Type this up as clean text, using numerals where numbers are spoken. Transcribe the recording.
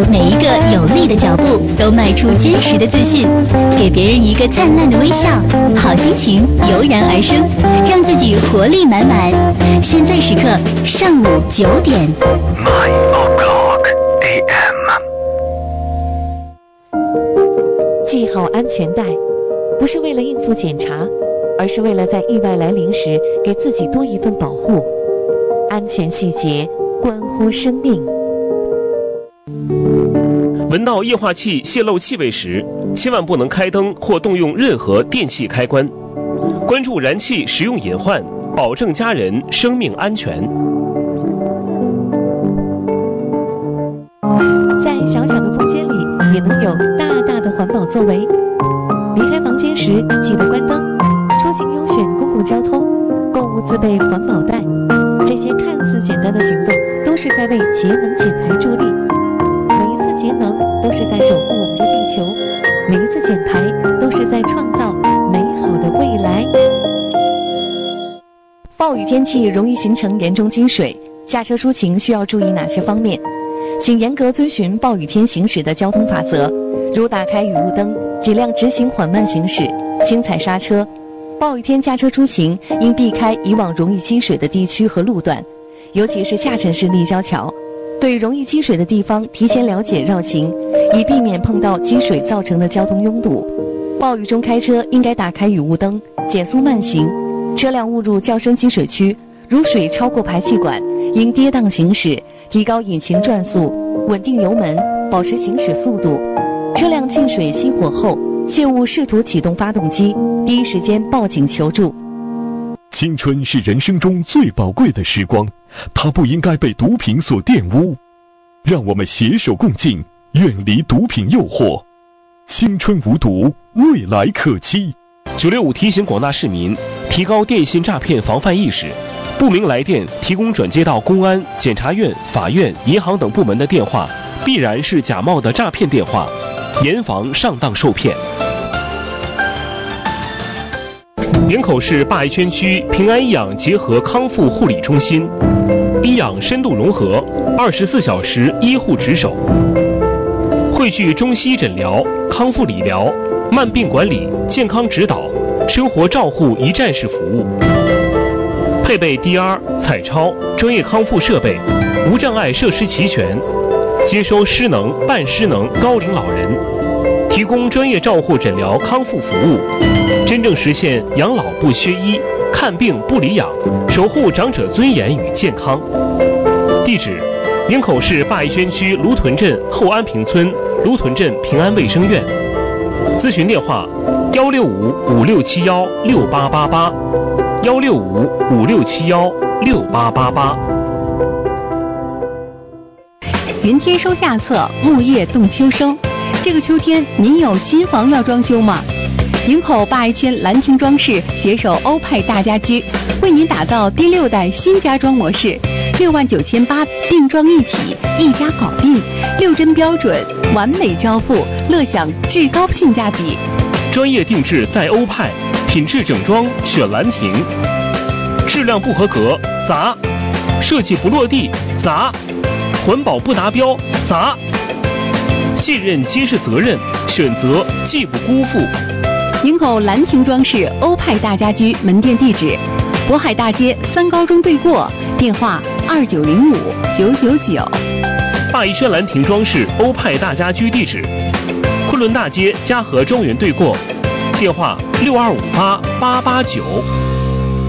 每一个有力的脚步都迈出坚实的自信，给别人一个灿烂的微笑，好心情油然而生，让自己活力满满。现在时刻上午9点。 My o'clock AM。 系好安全带，不是为了应付检查，而是为了在意外来临时给自己多一份保护。安全细节关乎生命。 闻到液化气泄漏气味时，千万不能开灯或动用任何电器开关。关注燃气使用隐患，保证家人生命安全。 在小小的空间里，也能有大大的环保作为。离开房间时记得关灯，出行优选公共交通，购物自备环保袋。这些看似简单的行动，都是在为节能减排助力。每一次节能都是在守护我们的地球，每一次减排都是在创造美好的未来。暴雨天气容易形成严重积水，驾车出行需要注意哪些方面？请严格遵循暴雨天行驶的交通法则，如打开雨雾灯，尽量直行缓慢行驶，轻踩刹车。暴雨天驾车出行应避开以往容易积水的地区和路段，尤其是下沉式立交桥。对容易积水的地方提前了解绕行，以避免碰到积水造成的交通拥堵。暴雨中开车应该打开雨雾灯，减速慢行。车辆误入较深积水区，如水超过排气管，应跌宕行驶，提高引擎转速，稳定油门，保持行驶速度。车辆进水熄火后，切勿试图启动发动机，第一时间报警求助。 青春是人生中最宝贵的时光，它不应该被毒品所玷污。让我们携手共进，远离毒品诱惑。青春无毒，未来可期。 965提醒广大市民提高电信诈骗防范意识，不明来电提供转接到公安、检察院、法院、银行等部门的电话，必然是假冒的诈骗电话，严防上当受骗。营口市灞医圈区平安医养结合康复护理中心，医养深度融合，24小时医护值守，汇聚中西医诊疗、康复理疗、慢病管理、健康指导、生活照护一站式服务，配备 DR、彩超、专业康复设备，无障碍设施齐全，接收失能、半失能高龄老人，提供专业照护诊疗康复服务，真正实现养老不缺医，看病不离养，守护长者尊严与健康。地址：营口市灞医圈区芦屯镇后安平村芦屯镇平安卫生院。咨询电话：165-5671-6888，165-5671-6888。 云天收下册，木叶动秋收。这个秋天，您有新房要装修吗？营口灞医圈兰亭装饰携手欧派大家居，为您打造第6代新家装模式，69800定装一体，一家搞定，6针标准，完美交付，乐享至高性价比。 专业定制在欧派，品质整装选兰亭，质量不合格砸，设计不落地砸，环保不达标砸。信任皆是责任，选择既不辜负。 营口兰亭装饰欧派大家居门店地址：渤海大街3高中对过，电话2905-999。 灞医圈兰亭装饰欧派大家居地址：昆仑大街嘉禾庄园对过，电话6258-889。